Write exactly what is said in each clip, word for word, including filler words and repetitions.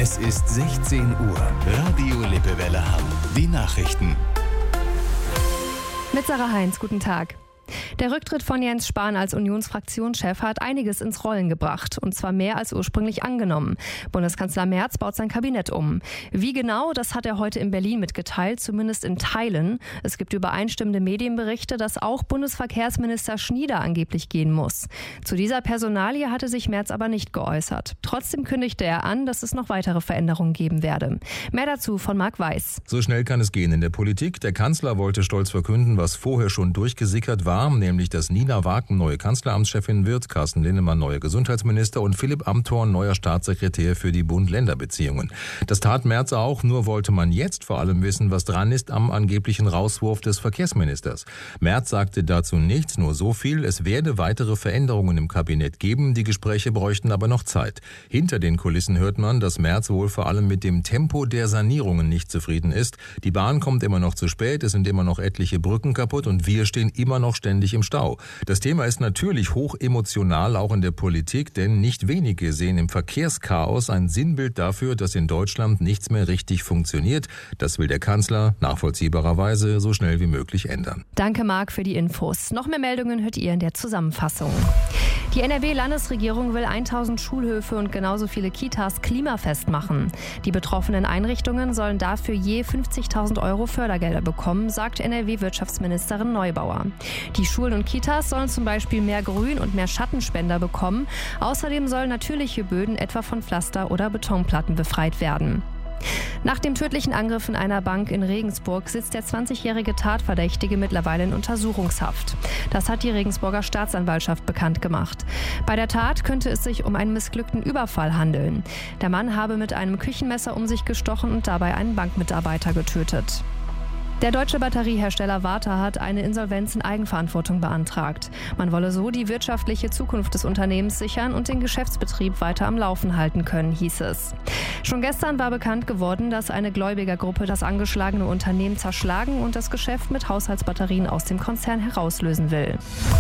Es ist sechzehn Uhr. Radio Lippewelle Hamm. Die Nachrichten. Mit Sarah Heinz, guten Tag. Der Rücktritt von Jens Spahn als Unionsfraktionschef hat einiges ins Rollen gebracht, und zwar mehr als ursprünglich angenommen. Bundeskanzler Merz baut sein Kabinett um. Wie genau, das hat er heute in Berlin mitgeteilt, zumindest in Teilen. Es gibt übereinstimmende Medienberichte, dass auch Bundesverkehrsminister Schnieder angeblich gehen muss. Zu dieser Personalie hatte sich Merz aber nicht geäußert. Trotzdem kündigte er an, dass es noch weitere Veränderungen geben werde. Mehr dazu von Marc Weiß. So schnell kann es gehen in der Politik. Der Kanzler wollte stolz verkünden, was vorher schon durchgesickert war, nämlich dass Nina Waken neue Kanzleramtschefin wird, Carsten Linnemann neuer Gesundheitsminister und Philipp Amthorn neuer Staatssekretär für die Bund-Länder-Beziehungen. Das tat Merz auch, nur wollte man jetzt vor allem wissen, was dran ist am angeblichen Rauswurf des Verkehrsministers. Merz sagte dazu nichts, nur so viel: Es werde weitere Veränderungen im Kabinett geben, die Gespräche bräuchten aber noch Zeit. Hinter den Kulissen hört man, dass Merz wohl vor allem mit dem Tempo der Sanierungen nicht zufrieden ist. Die Bahn kommt immer noch zu spät, es sind immer noch etliche Brücken kaputt und wir stehen immer noch ständig im Stau. Das Thema ist natürlich hoch emotional, auch in der Politik, denn nicht wenige sehen im Verkehrschaos ein Sinnbild dafür, dass in Deutschland nichts mehr richtig funktioniert. Das will der Kanzler nachvollziehbarerweise so schnell wie möglich ändern. Danke, Marc, für die Infos. Noch mehr Meldungen hört ihr in der Zusammenfassung. Die N R W-Landesregierung will tausend Schulhöfe und genauso viele Kitas klimafest machen. Die betroffenen Einrichtungen sollen dafür je fünfzigtausend Euro Fördergelder bekommen, sagt N R W-Wirtschaftsministerin Neubauer. Die Schulen und Kitas sollen zum Beispiel mehr Grün- und mehr Schattenspender bekommen. Außerdem sollen natürliche Böden etwa von Pflaster- oder Betonplatten befreit werden. Nach dem tödlichen Angriff in einer Bank in Regensburg sitzt der zwanzigjährige Tatverdächtige mittlerweile in Untersuchungshaft. Das hat die Regensburger Staatsanwaltschaft bekannt gemacht. Bei der Tat könnte es sich um einen missglückten Überfall handeln. Der Mann habe mit einem Küchenmesser um sich gestochen und dabei einen Bankmitarbeiter getötet. Der deutsche Batteriehersteller Varta hat eine Insolvenz in Eigenverantwortung beantragt. Man wolle so die wirtschaftliche Zukunft des Unternehmens sichern und den Geschäftsbetrieb weiter am Laufen halten können, hieß es. Schon gestern war bekannt geworden, dass eine Gläubigergruppe das angeschlagene Unternehmen zerschlagen und das Geschäft mit Haushaltsbatterien aus dem Konzern herauslösen will.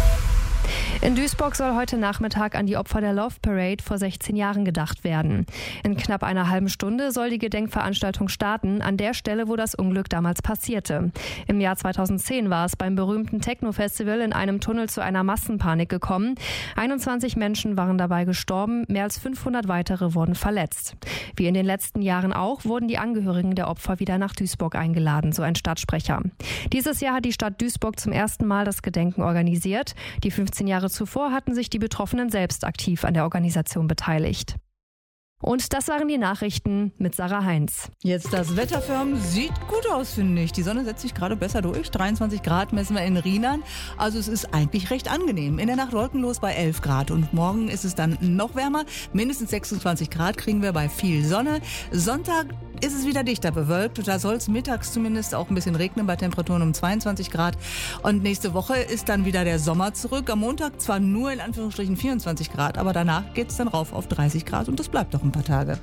In Duisburg soll heute Nachmittag an die Opfer der Love Parade vor sechzehn Jahren gedacht werden. In knapp einer halben Stunde soll die Gedenkveranstaltung starten, an der Stelle, wo das Unglück damals passierte. Im Jahr zweitausendzehn war es beim berühmten Techno-Festival in einem Tunnel zu einer Massenpanik gekommen. einundzwanzig Menschen waren dabei gestorben, mehr als fünfhundert weitere wurden verletzt. Wie in den letzten Jahren auch, wurden die Angehörigen der Opfer wieder nach Duisburg eingeladen, so ein Stadtsprecher. Dieses Jahr hat die Stadt Duisburg zum ersten Mal das Gedenken organisiert. Die fünfzehn Jahre zuvor hatten sich die Betroffenen selbst aktiv an der Organisation beteiligt. Und das waren die Nachrichten mit Sarah Heinz. Jetzt das Wetter für Hamm sieht gut aus, finde ich. Die Sonne setzt sich gerade besser durch. dreiundzwanzig Grad messen wir in Rheinland. Also es ist eigentlich recht angenehm. In der Nacht wolkenlos bei elf Grad. Und morgen ist es dann noch wärmer. Mindestens sechsundzwanzig Grad kriegen wir bei viel Sonne. Sonntag ist es wieder dichter bewölkt. Da soll es mittags zumindest auch ein bisschen regnen bei Temperaturen um zweiundzwanzig Grad. Und nächste Woche ist dann wieder der Sommer zurück. Am Montag zwar nur in Anführungsstrichen vierundzwanzig Grad, aber danach geht es dann rauf auf dreißig Grad und das bleibt doch ein paar Tage.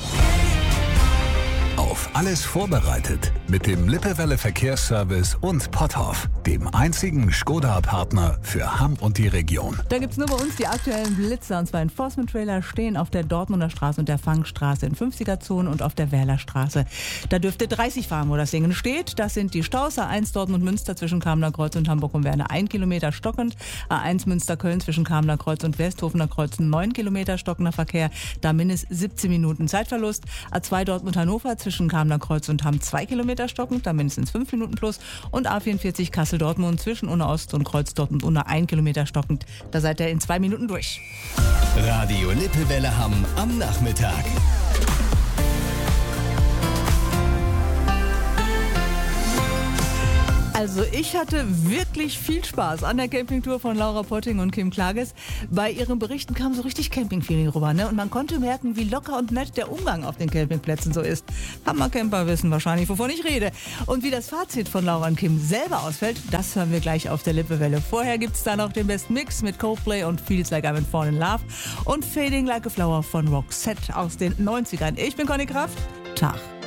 Auf alles vorbereitet mit dem Lippewelle Verkehrsservice und Potthoff, dem einzigen Skoda-Partner für Hamm und die Region. Da gibt's nur bei uns die aktuellen Blitzer, und zwar Enforcement-Trailer stehen auf der Dortmunder Straße und der Fangstraße in fünfziger-Zonen und auf der Wählerstraße. Da dürfte dreißig fahren, wo das Ding steht. Das sind die Staus: A eins Dortmund-Münster zwischen Kamener Kreuz und Hamburg und Werne ein Kilometer stockend, A eins Münster-Köln zwischen Kamener Kreuz und Westhofener Kreuz neun Kilometer stockender Verkehr, da mindestens siebzehn Minuten Zeitverlust, A zwei Dortmund-Hannover zwischen Kamener Kreuz und Hamm zwei Kilometer stockend, da mindestens fünf Minuten plus, und A vierundvierzig Kassel-Dortmund zwischen Unna Ost und Kreuz Dortmund Unna ein Kilometer stockend, da seid ihr in zwei Minuten durch. Radio Lippewelle Hamm am Nachmittag. Also ich hatte wirklich viel Spaß an der Campingtour von Laura Potting und Kim Klages. Bei ihren Berichten kam so richtig Campingfeeling rüber, ne? Und man konnte merken, wie locker und nett der Umgang auf den Campingplätzen so ist. Hammercamper wissen wahrscheinlich, wovon ich rede. Und wie das Fazit von Laura und Kim selber ausfällt, das hören wir gleich auf der Lippewelle. Vorher gibt's da noch den besten Mix mit Coldplay und Feels Like I'm in Fall in Love und Fading Like a Flower von Roxette aus den neunzigern. Ich bin Conny Kraft. Tag.